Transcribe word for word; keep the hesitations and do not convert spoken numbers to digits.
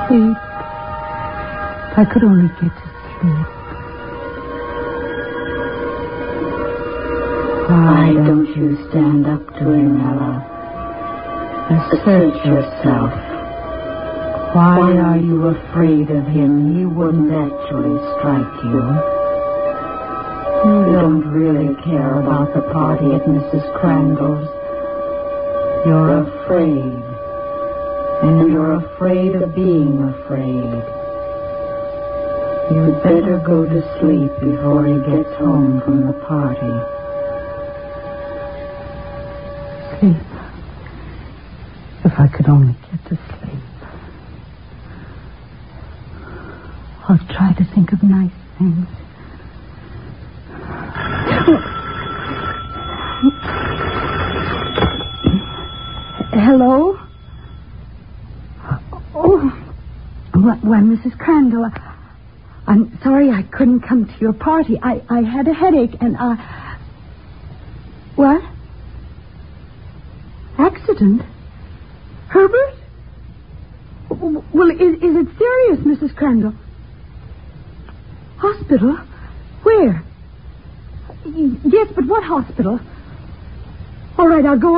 Sleep. If I could only get to sleep. Why don't you stand up to him, Ella? Assert yourself. Why are you afraid of him? He wouldn't actually strike you. You don't really care about the party at Missus Crandall's. You're afraid. And you're afraid of being afraid. You'd better go to sleep before he gets home from the party. Sleep. If I could only get to sleep. I'll try to think of nice things. Hello? Oh, why, why, Missus Crandall, I'm sorry I couldn't come to your party. I, I had a headache and I... What? Accident? Herbert? Well, is, is it serious, Missus Crandall? Hospital? Where? Yes, but what hospital? All right, I'll go